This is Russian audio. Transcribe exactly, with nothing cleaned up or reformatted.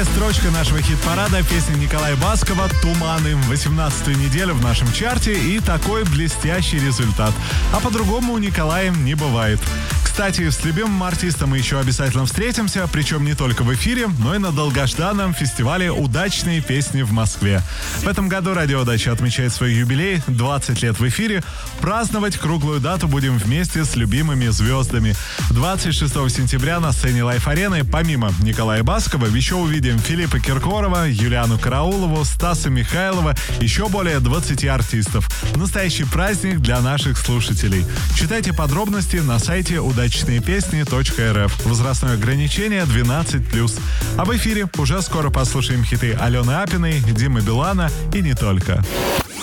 Вторая строчка нашего хит-парада — песня Николая Баскова «Туманы». восемнадцатую неделю в нашем чарте и такой блестящий результат. А по-другому у Николая не бывает. Кстати, с любимым артистом мы еще обязательно встретимся, причем не только в эфире, но и на долгожданном фестивале «Удачные песни» в Москве. В этом году Радио Удача отмечает свой юбилей, двадцать лет в эфире. Праздновать круглую дату будем вместе с любимыми звездами. двадцать шестого сентября на сцене Лайф-арены помимо Николая Баскова еще увидим Филиппа Киркорова, Юлиану Караулову, Стаса Михайлова, еще более двадцати артистов. Настоящий праздник для наших слушателей. Читайте подробности на сайте удачные песни точка эр эф. Возрастное ограничение двенадцать плюс. А в эфире уже скоро послушаем хиты Алены Апиной, Димы Билана и не только.